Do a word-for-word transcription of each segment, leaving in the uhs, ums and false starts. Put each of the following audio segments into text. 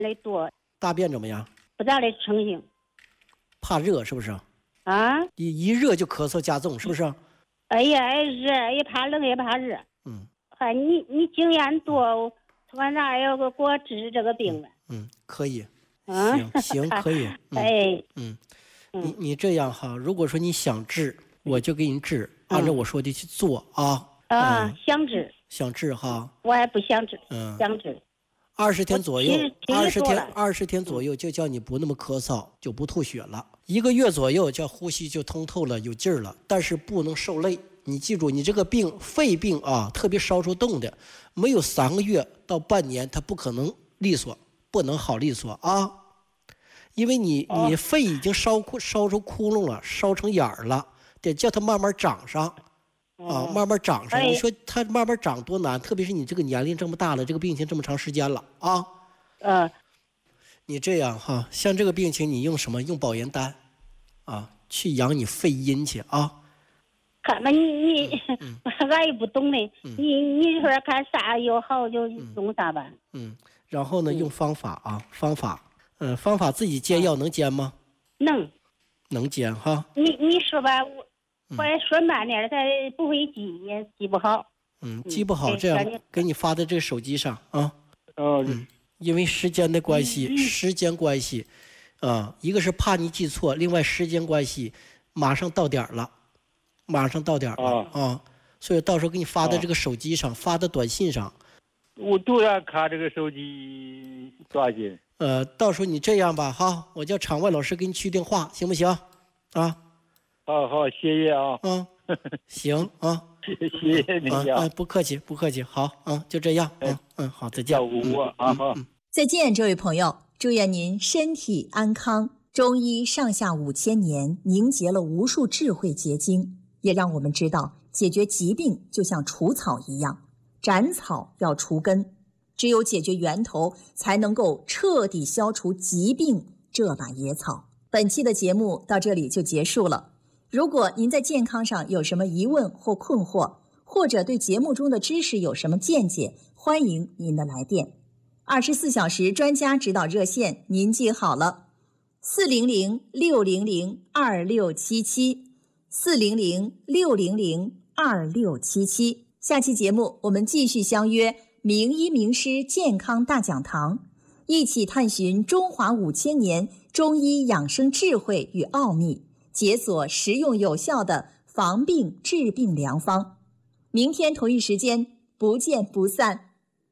来多。 大便怎么样？ 不大的成型。 怕热是不是？ 啊？ 一一热就咳嗽加重，是不是？ 哎呀，爱热也怕冷也怕热。 嗯。 哎，你你经验多，团长要给我治这个病了。 嗯，可以。 嗯， 行行，可以。 嗯、哎。 嗯。你你这样哈，如果说你想治，我就给你治，按照我说的去做啊。 啊、嗯，想治。 想治哈。 我还不想治。 嗯。 想治。 二十天左右，二十天二十天左右就叫你不那么咳嗽，就不吐血了。一个月左右叫呼吸就通透了，有劲儿了，但是不能受累。你记住，你这个病肺病啊，特别烧出洞的，没有三个月到半年，它不可能利索，不能好利索啊。因为你你肺已经烧烧出窟窿了，烧成眼儿了，得叫它慢慢长上。啊，慢慢长上。你说它慢慢长多难？特别是你这个年龄这么大了，这个病情这么长时间了啊。 嗯。 你这样哈，像这个病情，你用什么？用保元丹，啊，去养你肺阴去啊。 看吧，你你，嗯、俺也不懂的，嗯、你你说看啥有好就用啥吧。 嗯，然后呢，用方法啊，方法，嗯，方法自己煎药能煎吗？ 能。 能煎哈。 你你说吧，我。我也说慢点，他不会记，也记不好。 嗯，记不好，这样给你发在这个手机上啊。哦。嗯，因为时间的关系，时间关系，啊，一个是怕你记错，另外时间关系，马上到点了，马上到点了啊，所以到时候给你发在这个手机上，发在短信上。 我都要看这个手机抓紧。 呃，到时候你这样吧，哈，我叫场外老师给你去电话，行不行？啊。 好好，谢谢啊。 嗯，行啊， 谢谢你啊，不客气，不客气。好，嗯，就这样。嗯嗯，好，再见。 照顾我啊，好。 再见，这位朋友，祝愿您身体安康。中医上下五千年，凝结了无数智慧结晶，也让我们知道，解决疾病就像除草一样，斩草要除根，只有解决源头，才能够彻底消除疾病这把野草。本期的节目到这里就结束了。如果您在健康上有什么疑问或困惑，或者对节目中的知识有什么见解，欢迎您的来电。二十四小时专家指导热线您记好了，四零零六零零二六七七，四零零六零零二六七七。下期节目我们继续相约名医名师健康大讲堂，一起探寻中华五千年中医养生智慧与奥秘，解锁实用有效的防病治病良方。明天同一时间不见不散。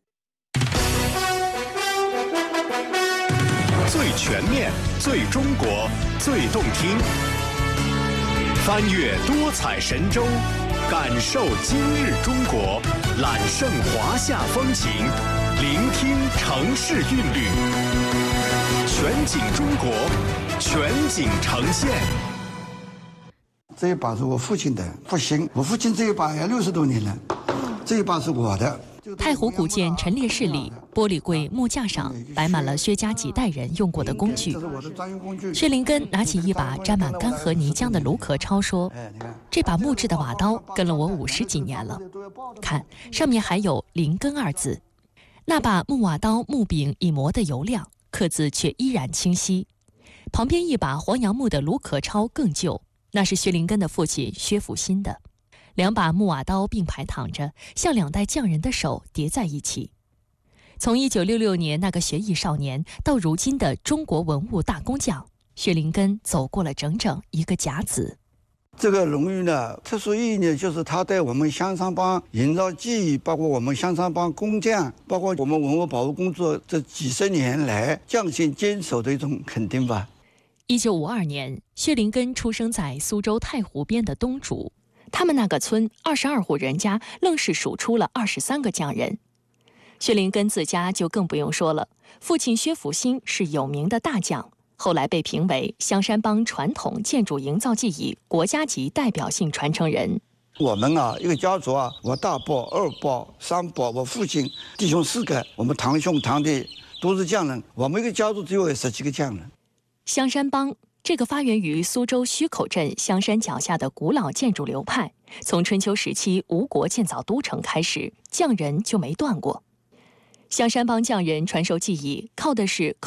最全面、最中国、最动听，翻越多彩神州，感受今日中国，揽胜华夏风情，聆听城市韵律，全景中国，全景呈现。 这一把是我父亲的，不行，我父亲这一把要六十多年了，这一把是我的。 太湖古建陈列室里，玻璃柜木架上摆满了薛家几代人用过的工具。薛灵根拿起一把沾满干涸泥浆的卢壳超说：“这把木质的瓦刀跟了我五十几年了，看上面还有灵根二字。那把木瓦刀木柄已磨得油亮，刻字却依然清晰。旁边一把黄杨木的卢壳超更旧，那是薛灵根的父亲薛福新的。两把木瓦刀并排躺着，像两代匠人的手叠在一起。从一九六六年那个学艺少年，到如今的中国文物大工匠，薛灵根走过了整整一个甲子。 这个荣誉呢，特殊意义呢，就是他对我们香山帮营造技艺，包括我们香山帮工匠，包括我们文物保护工作这几十年来匠心坚守的一种肯定吧。 一九五二年，薛灵根出生在苏州太湖边的东竹。他们那个村二十二户人家，愣是数出了二十三个匠人。薛灵根自家就更不用说了，父亲薛福新是有名的大匠，后来被评为香山帮传统建筑营造技艺国家级代表性传承人。 我们啊，一个家族啊，我大伯、二伯、三伯，我父亲弟兄四个，我们堂兄堂弟都是匠人，我们一个家族只有十几个匠人。 香山帮这个发源于苏州虚口镇香山脚下的古老建筑流派，从春秋时期吴国建造都城开始，匠人就没断过。香山帮匠人传授技艺，靠的是